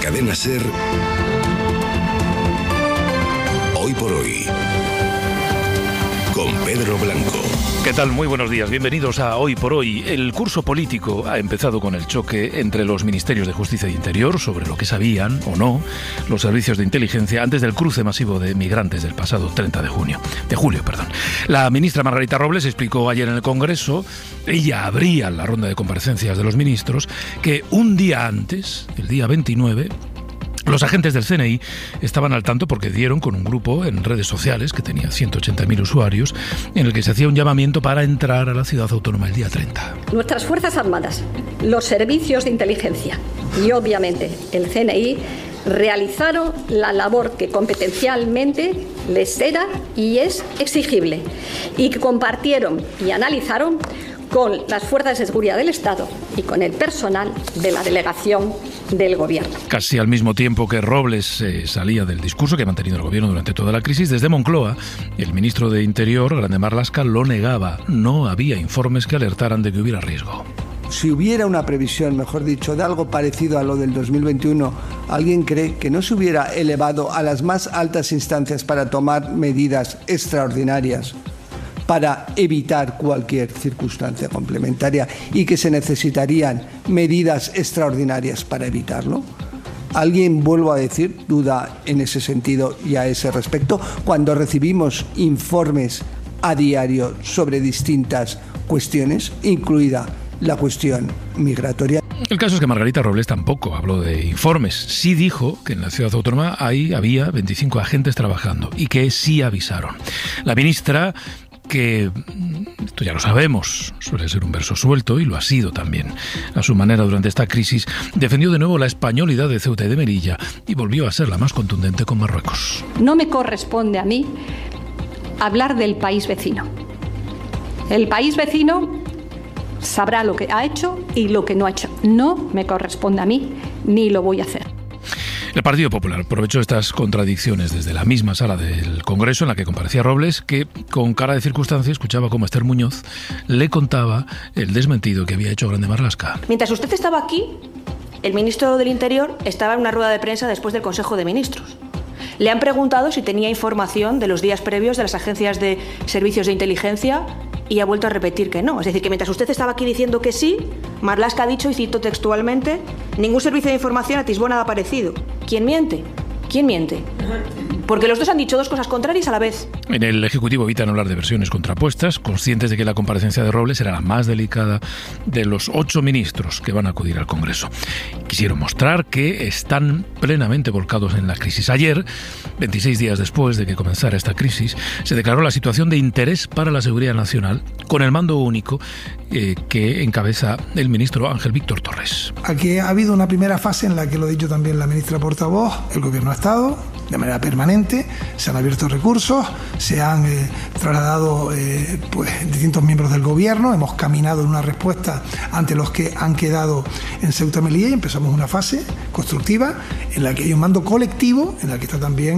Cadena SER, Hoy por Hoy, con Pedro Blanco. ¿Qué tal? Muy buenos días. Bienvenidos a Hoy por Hoy. El curso político ha empezado con el choque entre los ministerios de Justicia e Interior sobre lo que sabían o no los servicios de inteligencia antes del cruce masivo de migrantes del pasado 30 de julio. La ministra Margarita Robles explicó ayer en el Congreso, ella abría la ronda de comparecencias de los ministros, que un día antes, el día 29, los agentes del CNI estaban al tanto porque dieron con un grupo en redes sociales que tenía 180.000 usuarios en el que se hacía un llamamiento para entrar a la ciudad autónoma el día 30. Nuestras Fuerzas Armadas, los servicios de inteligencia y obviamente el CNI realizaron la labor que competencialmente les era y es exigible y que compartieron y analizaron con las fuerzas de seguridad del Estado y con el personal de la delegación del Gobierno. Casi al mismo tiempo que Robles salía del discurso que ha mantenido el Gobierno durante toda la crisis, desde Moncloa, el ministro de Interior, Grande Marlaska, lo negaba. No había informes que alertaran de que hubiera riesgo. Si hubiera una previsión, mejor dicho, de algo parecido a lo del 2021, ¿alguien cree que no se hubiera elevado a las más altas instancias para tomar medidas extraordinarias para evitar cualquier circunstancia complementaria y que se necesitarían medidas extraordinarias para evitarlo? ¿Alguien, vuelvo a decir, duda en ese sentido y a ese respecto cuando recibimos informes a diario sobre distintas cuestiones, incluida la cuestión migratoria? El caso es que Margarita Robles tampoco habló de informes. Sí dijo que en la ciudad autónoma había 25 agentes trabajando y que sí avisaron. La ministra, que esto ya lo sabemos, suele ser un verso suelto y lo ha sido también a su manera durante esta crisis, defendió de nuevo la españolidad de Ceuta y de Melilla y volvió a ser la más contundente con Marruecos. No me corresponde a mí hablar del país vecino. El país vecino sabrá lo que ha hecho y lo que no ha hecho. No me corresponde a mí, ni lo voy a hacer. El Partido Popular aprovechó estas contradicciones desde la misma sala del Congreso en la que comparecía Robles, que con cara de circunstancia escuchaba cómo Esther Muñoz le contaba el desmentido que había hecho Grande Marlaska. Mientras usted estaba aquí, el ministro del Interior estaba en una rueda de prensa después del Consejo de Ministros. Le han preguntado si tenía información de los días previos de las agencias de servicios de inteligencia y ha vuelto a repetir que no. Es decir, que mientras usted estaba aquí diciendo que sí, Marlaska ha dicho, y cito textualmente, ningún servicio de información atisbó nada parecido. ¿Quién miente? ¿Quién miente? Porque los dos han dicho dos cosas contrarias a la vez. En el Ejecutivo evitan hablar de versiones contrapuestas, conscientes de que la comparecencia de Robles era la más delicada de los 8 ministros que van a acudir al Congreso. Quisieron mostrar que están plenamente volcados en la crisis. Ayer, 26 días después de que comenzara esta crisis, se declaró la situación de interés para la seguridad nacional con el mando único que encabeza el ministro Ángel Víctor Torres. Aquí ha habido una primera fase en la que, lo ha dicho también la ministra portavoz, el Gobierno ha estado de manera permanente, se han abierto recursos, se han trasladado distintos miembros del Gobierno, hemos caminado en una respuesta ante los que han quedado en Ceuta y Melilla y empezamos una fase constructiva en la que hay un mando colectivo, en la que está también